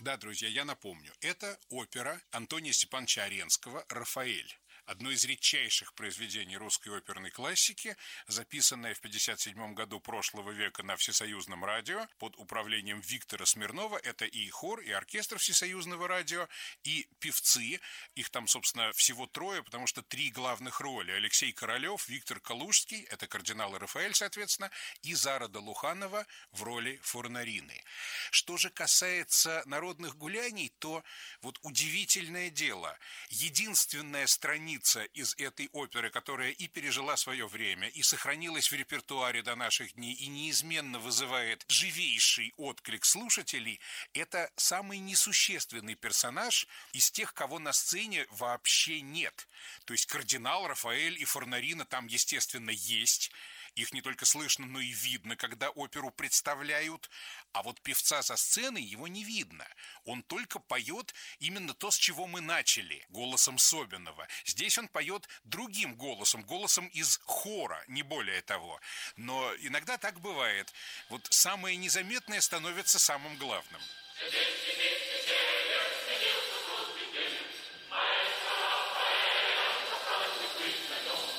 Да, друзья, я напомню, это опера Антония Степановича Аренского «Рафаэль». Одно из редчайших произведений русской оперной классики, записанное в 1957 году прошлого века на Всесоюзном радио под управлением Виктора Смирнова. Это и хор, и оркестр Всесоюзного радио, и певцы. Их там, собственно, всего трое, потому что три главных роли. Алексей Королев, Виктор Калужский, это кардинал и Рафаэль, соответственно, и Зара Долуханова в роли Форнарины. Что же касается народных гуляний, то вот удивительное дело. Единственная страница из этой оперы, которая и пережила свое время, и сохранилась в репертуаре до наших дней, и неизменно вызывает живейший отклик слушателей, это самый несущественный персонаж из тех, кого на сцене вообще нет. То есть кардинал, Рафаэль и Форнарина там, естественно, есть. Их не только слышно, но и видно, когда оперу представляют, а вот певца за сценой его не видно. Он только поет именно то, с чего мы начали, голосом Собинова. Здесь он поет другим голосом, голосом из хора, не более того. Но иногда так бывает. Вот самое незаметное становится самым главным.